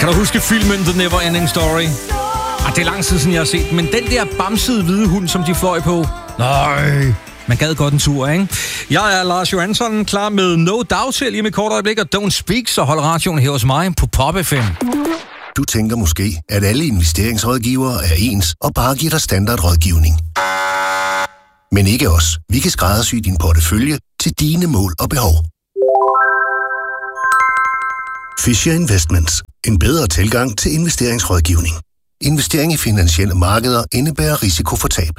Kan du huske filmen The Never Ending Story? Det er lang tid siden, jeg har set den, men den der bamsede hvide hund, som de fløj på. Nej, man gad godt en tur, ikke? Jeg er Lars Johansson, klar med No Doubt til lige med kort øjeblik, og Don't Speak, så hold radioen her hos mig på Pop FM. Du tænker måske, at alle investeringsrådgivere er ens og bare giver dig standardrådgivning. Men ikke os. Vi kan skræddersy din portefølje til dine mål og behov. Fisher Investments. En bedre tilgang til investeringsrådgivning. Investering i finansielle markeder indebærer risiko for tab.